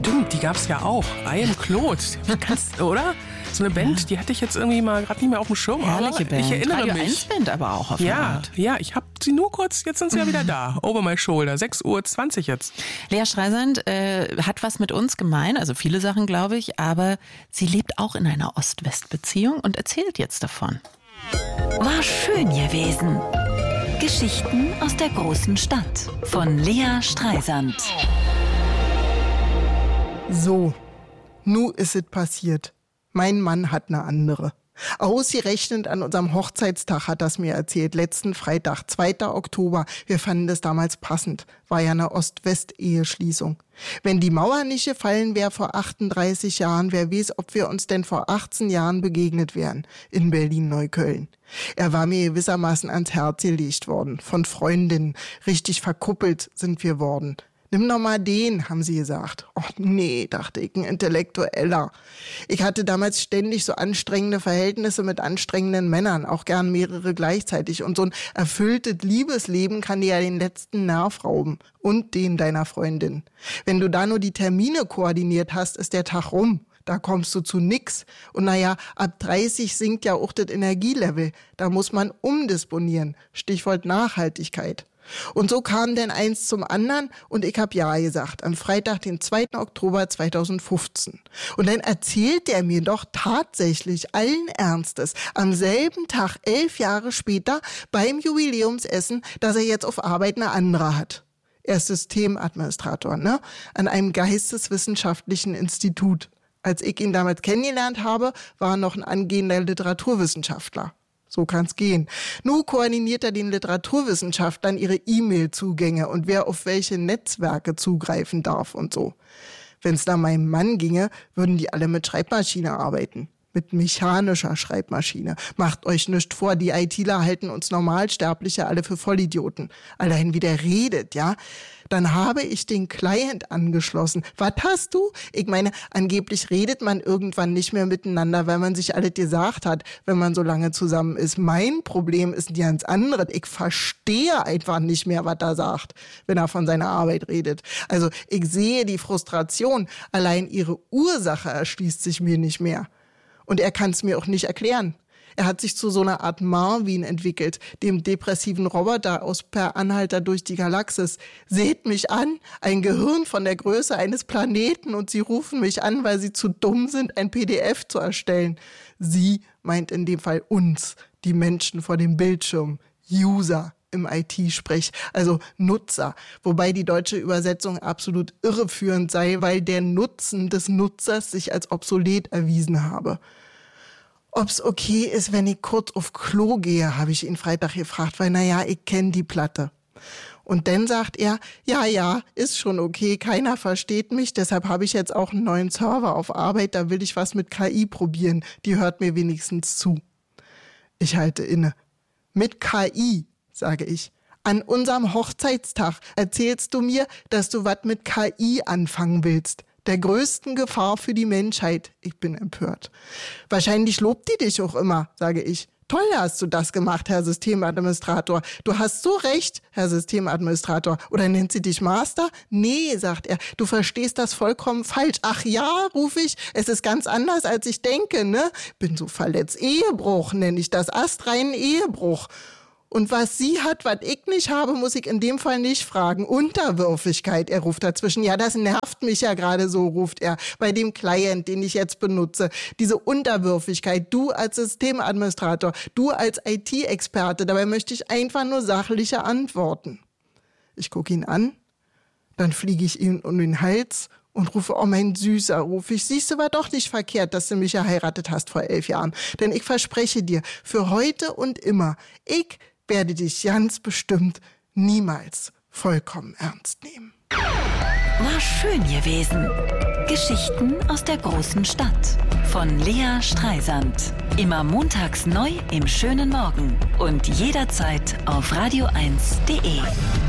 stimmt, die gab's ja auch. I Am Claude. Oder? So eine Band, die hatte ich jetzt irgendwie mal gerade nicht mehr auf dem Schirm. Herrliche Band. Ich erinnere Radio mich. 1-Band aber auch auf der Art. Ja, ich habe sie nur kurz, jetzt sind sie ja wieder da. Over my shoulder, 6:20 Uhr jetzt. Lea Streisand hat was mit uns gemein, also viele Sachen, glaube ich, aber sie lebt auch in einer Ost-West-Beziehung und erzählt jetzt davon. War schön gewesen. Geschichten aus der großen Stadt von Lea Streisand. So, nu ist es passiert. Mein Mann hat eine andere. Ausgerechnet an unserem Hochzeitstag hat das mir erzählt, letzten Freitag, 2. Oktober. Wir fanden das damals passend. War ja eine Ost-West-Eheschließung. Wenn die Mauer nicht gefallen wäre vor 38 Jahren, wer weiß, ob wir uns denn vor 18 Jahren begegnet wären in Berlin-Neukölln. Er war mir gewissermaßen ans Herz gelegt worden, von Freundinnen. Richtig verkuppelt sind wir worden. Nimm doch mal den, haben sie gesagt. Och nee, dachte ich, ein Intellektueller. Ich hatte damals ständig so anstrengende Verhältnisse mit anstrengenden Männern, auch gern mehrere gleichzeitig. Und so ein erfülltes Liebesleben kann dir ja den letzten Nerv rauben. Und den deiner Freundin. Wenn du da nur die Termine koordiniert hast, ist der Tag rum. Da kommst du zu nix. Und naja, ab 30 sinkt ja auch das Energielevel. Da muss man umdisponieren. Stichwort Nachhaltigkeit. Und so kam denn eins zum anderen und ich hab ja gesagt, am Freitag, den 2. Oktober 2015. Und dann erzählt er mir doch tatsächlich allen Ernstes am selben Tag, 11 Jahre später, beim Jubiläumsessen, dass er jetzt auf Arbeit eine andere hat. Er ist Systemadministrator, an einem geisteswissenschaftlichen Institut. Als ich ihn damals kennengelernt habe, war er noch ein angehender Literaturwissenschaftler. So kann's gehen. Nun koordiniert er den Literaturwissenschaftlern ihre E-Mail-Zugänge und wer auf welche Netzwerke zugreifen darf und so. Wenn's da meinem Mann ginge, würden die alle mit Schreibmaschine arbeiten. Mit mechanischer Schreibmaschine. Macht euch nichts vor, die ITler halten uns Normalsterbliche alle für Vollidioten. Allein wie der redet, ja. Dann habe ich den Client angeschlossen. Was hast du? Ich meine, angeblich redet man irgendwann nicht mehr miteinander, weil man sich alles gesagt hat, wenn man so lange zusammen ist. Mein Problem ist ein ganz anderes. Ich verstehe einfach nicht mehr, was er sagt, wenn er von seiner Arbeit redet. Also ich sehe die Frustration. Allein ihre Ursache erschließt sich mir nicht mehr. Und er kann es mir auch nicht erklären. Er hat sich zu so einer Art Marvin entwickelt, dem depressiven Roboter aus Per Anhalter durch die Galaxis. Seht mich an, ein Gehirn von der Größe eines Planeten und sie rufen mich an, weil sie zu dumm sind, ein PDF zu erstellen. Sie meint in dem Fall uns, die Menschen vor dem Bildschirm, User im IT-Sprech, also Nutzer. Wobei die deutsche Übersetzung absolut irreführend sei, weil der Nutzen des Nutzers sich als obsolet erwiesen habe. Ob's okay ist, wenn ich kurz auf Klo gehe, habe ich ihn Freitag gefragt, weil naja, ich kenne die Platte. Und dann sagt er, ja, ist schon okay, keiner versteht mich, deshalb habe ich jetzt auch einen neuen Server auf Arbeit, da will ich was mit KI probieren, die hört mir wenigstens zu. Ich halte inne. Mit KI, sage ich. An unserem Hochzeitstag erzählst du mir, dass du was mit KI anfangen willst. Der größten Gefahr für die Menschheit. Ich bin empört. Wahrscheinlich lobt die dich auch immer, sage ich. Toll hast du das gemacht, Herr Systemadministrator. Du hast so recht, Herr Systemadministrator. Oder nennt sie dich Master? Nee, sagt er, du verstehst das vollkommen falsch. Ach ja, rufe ich, es ist ganz anders, als ich denke, ne? Bin so verletzt. Ehebruch nenne ich das, astreinen Ehebruch. Und was sie hat, was ich nicht habe, muss ich in dem Fall nicht fragen. Unterwürfigkeit, er ruft dazwischen. Ja, das nervt mich ja gerade so, ruft er, bei dem Client, den ich jetzt benutze. Diese Unterwürfigkeit, du als Systemadministrator, du als IT-Experte, dabei möchte ich einfach nur sachliche Antworten. Ich gucke ihn an, dann fliege ich ihm um den Hals und rufe, oh mein Süßer, rufe ich, siehst du, war doch nicht verkehrt, dass du mich geheiratet hast vor 11 Jahren. Denn ich verspreche dir, für heute und immer, ich werde dich ganz bestimmt niemals vollkommen ernst nehmen. War schön gewesen. Geschichten aus der großen Stadt von Lea Streisand. Immer montags neu im schönen Morgen und jederzeit auf radio1.de.